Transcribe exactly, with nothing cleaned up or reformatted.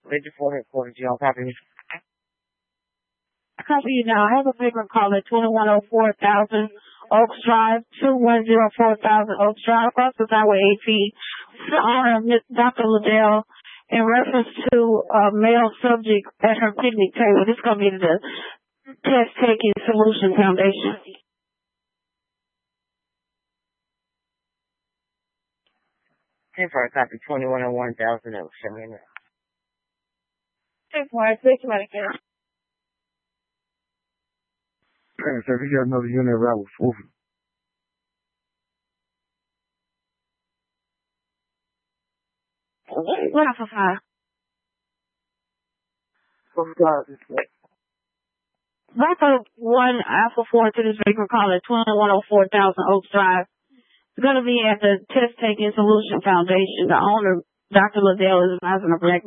Major four headquarters, y'all copy me. Copy you now. I have a paper call at twenty-one oh four Thousand Oaks Drive, two one zero four Thousand Oaks Drive, across the Highway eighteen. To honor Doctor Liddell in reference to a male subject at her picnic table. This is going to be the Test Taking Solution Foundation. ten four, copy twenty-one oh one Thousand Oaks. Show me in there. ten four, I think somebody can. Hey, sir, we got another unit right with four. What Alpha five? Alpha one, Alpha four to this vehicle call at twenty-one oh four Thousand Oaks Drive. It's going to be at the Test Taking Solution Foundation. The owner, Doctor Liddell, is advising a black